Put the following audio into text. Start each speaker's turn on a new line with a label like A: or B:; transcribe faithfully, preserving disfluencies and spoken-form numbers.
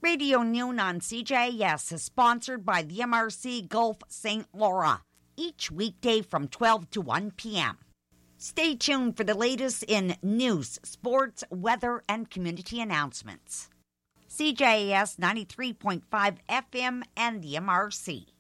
A: Radio Noon on C J A S is sponsored by the M R C Gulf Saint Laura, each weekday from twelve to one p.m. Stay tuned for the latest in news, sports, weather, and community announcements. C J A S ninety-three point five F M and the M R C.